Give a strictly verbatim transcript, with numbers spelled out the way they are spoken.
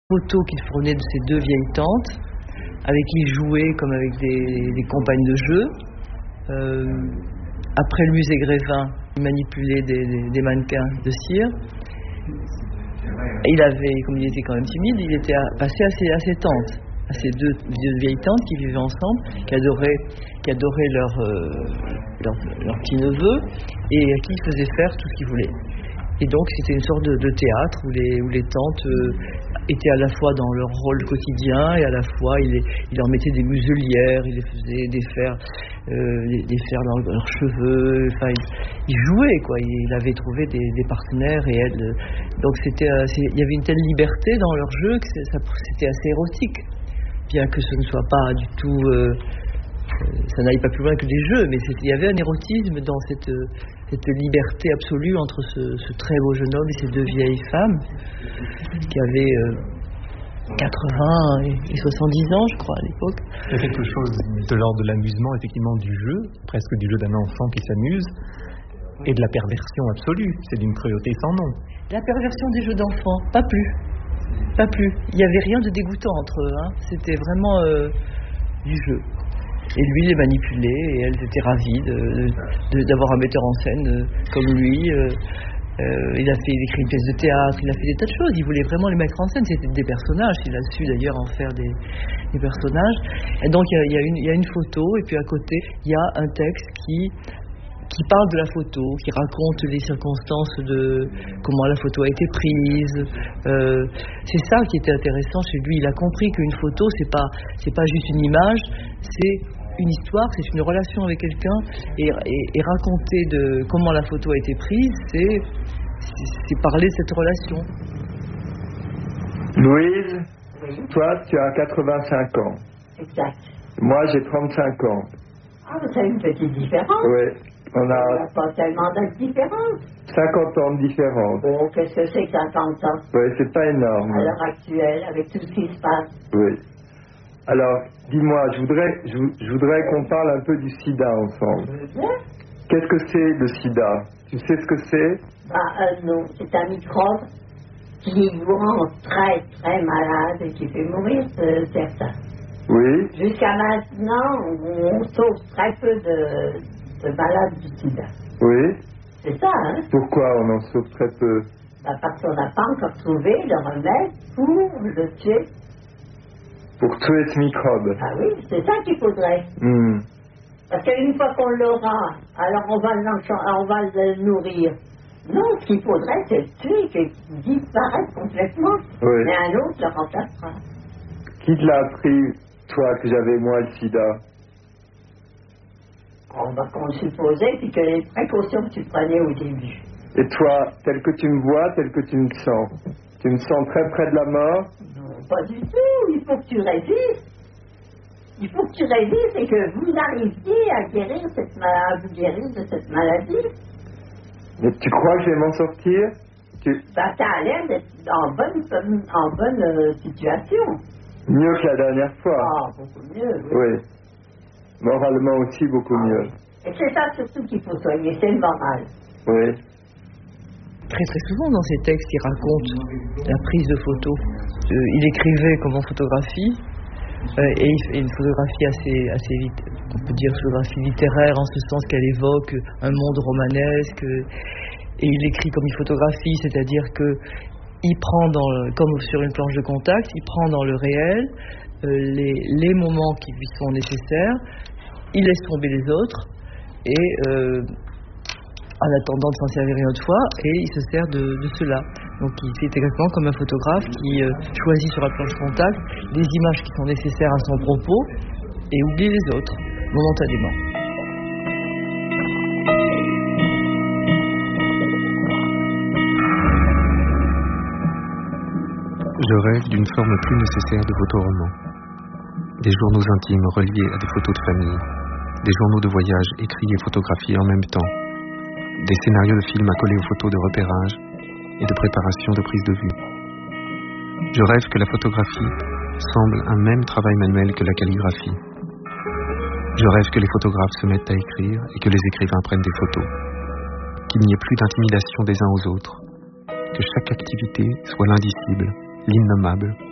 Photos qu'il fournait de ses deux vieilles tantes, avec qui il jouait comme avec des, des compagnes de jeu. Euh, après le musée Grévin, il manipulait des, des, des mannequins de cire. Il avait, comme il était quand même timide, il était passé à ses, à ses tantes, à ses deux, deux vieilles tantes qui vivaient ensemble, qui adoraient, qui adoraient leur, euh, leur, leur petit-neveu et à qui il faisait faire tout ce qu'il voulait. Et donc c'était une sorte de, de théâtre où les, où les tantes euh, étaient à la fois dans leur rôle quotidien et à la fois il, les, il leur mettait des muselières, il les faisait défaire, euh, défaire leurs leur cheveux, enfin il, il jouait quoi, il avait trouvé des, des partenaires et elle, donc c'était, euh, il y avait une telle liberté dans leur jeu que ça, c'était assez érotique, bien que ce ne soit pas du tout, euh, ça n'aille pas plus loin que des jeux, mais il y avait un érotisme dans cette, cette liberté absolue entre ce, ce très beau jeune homme et ces deux vieilles femmes qui avaient euh, quatre-vingts et soixante-dix ans, je crois, à l'époque. Il y a quelque chose de l'ordre de l'amusement, effectivement, du jeu, presque du jeu d'un enfant qui s'amuse, et de la perversion absolue. C'est d'une cruauté sans nom. La perversion des jeux d'enfants, pas plus. Pas plus. Il n'y avait rien de dégoûtant entre eux. Hein. C'était vraiment euh, du jeu. Et lui les manipulait et elles étaient ravies de, de, d'avoir un metteur en scène euh, comme lui. Euh, euh, il a fait, il a écrit une pièce de théâtre, il a fait des tas de choses. Il voulait vraiment les mettre en scène. C'était des personnages. Il a su d'ailleurs en faire des, des personnages. Et donc il y a, il y a une, il y a une photo et puis à côté il y a un texte qui qui parle de la photo, qui raconte les circonstances de comment la photo a été prise. Euh, c'est ça qui était intéressant chez lui. Il a compris qu'une photo, c'est pas, c'est pas juste une image, c'est une histoire, c'est une relation avec quelqu'un. Et, et, et raconter de comment la photo a été prise, c'est, c'est, c'est parler de cette relation. Louise, oui. Toi, tu as quatre-vingt-cinq ans. Exact. Moi, j'ai trente-cinq ans. Ah, vous avez une petite différence. Oui. On Il n'y a a pas tellement de différence. cinquante ans de différence. Bon, qu'est-ce que c'est que cinquante ans Oui, c'est pas énorme. à l'heure actuelle, avec tout ce qui se passe? Oui. Alors, dis-moi, je voudrais, je, je voudrais qu'on parle un peu du sida ensemble. Je veux bien. Qu'est-ce que c'est le sida? Tu sais ce que c'est? Bah, euh, non, c'est un microbe qui vous rend très, très malade et qui fait mourir euh, certains. Oui. Jusqu'à maintenant, on, on sauve très peu de, de malades du sida. Oui. C'est ça, hein? Pourquoi on en sauve très peu? Bah, parce qu'on n'a pas encore trouvé le remède pour le tuer. Pour tuer ce microbe. Ah oui, c'est ça qu'il faudrait. Hmm. Parce qu'une fois qu'on l'aura, alors on va, on va le nourrir. Non, ce qu'il faudrait, c'est le tuer, qu'il disparaisse complètement. Oui. Mais un autre le remplacera. Qui te l'a appris, toi, que j'avais moi le sida? On va qu'on le supposait, puis que les précautions que tu prenais au début. Et toi, tel que tu me vois, tel que tu me sens, tu me sens très près de la mort? Non, pas du tout. Il faut que tu résistes. Il faut que tu résistes et que vous arriviez à guérir cette maladie, à vous guérir de cette maladie. Mais tu crois que je vais m'en sortir? Tu... Ben, ça a l'air d'être en bonne, en bonne euh, situation. Mieux que la dernière fois. Ah, beaucoup mieux, oui. Oui. Moralement aussi beaucoup Ah, mieux. oui. Et c'est ça surtout qu'il faut soigner, c'est le moral. Oui. Très très souvent dans ses textes, il raconte la prise de photos. Euh, il écrivait comme en photographie, euh, et il fait une photographie assez, assez vite, on peut dire photographie littéraire, en ce sens qu'elle évoque un monde romanesque, et il écrit comme il photographie, c'est-à-dire que il prend dans le, comme sur une planche de contact, il prend dans le réel euh, les, les moments qui lui sont nécessaires, il laisse tomber les autres, et euh, en attendant de s'en servir une autre fois, et il se sert de, de cela. Donc il fait exactement comme un photographe qui euh, choisit sur la planche contact les images qui sont nécessaires à son propos et oublie les autres, momentanément. Je rêve d'une forme plus nécessaire de photoroman. Des journaux intimes reliés à des photos de famille, des journaux de voyage écrits et photographiés en même temps, des scénarios de films accolés aux photos de repérage et de préparation de prise de vue. Je rêve que la photographie semble un même travail manuel que la calligraphie. Je rêve que les photographes se mettent à écrire et que les écrivains prennent des photos. Qu'il n'y ait plus d'intimidation des uns aux autres. Que chaque activité soit l'indicible, l'innommable,